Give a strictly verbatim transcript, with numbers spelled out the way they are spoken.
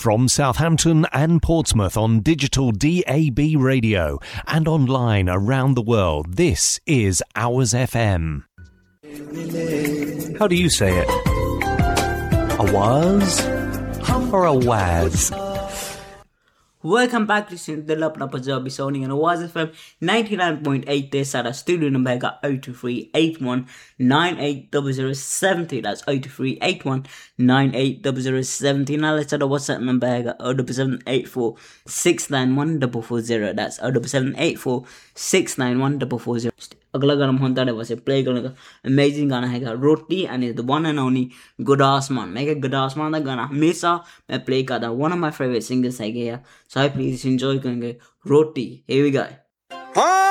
From Southampton and Portsmouth on digital D A B radio and online around the world, this is Hours F M. How do you say it? A was or a waz? Welcome back to the Lapna Punjabi sounding on Awaz F M ninety-nine point eight. This is our studio number zero two three eight one nine eight zero zero seven zero. That's zero two three eight one nine eight zero zero seven zero. Now let's add a WhatsApp number zero seven eight four six nine one four four zero. That's zero seven eight four six nine one four four zero. अगला गाना हम तारे वैसे play करने का amazing गाना है रोटी and is the one and only good आसमान मैं क्या गुड आसमान का गाना हमेशा मैं प्ले करता हूँ one of my favourite singers है क्या सो प्लीज एंजॉय करेंगे रोटी हियर वी गो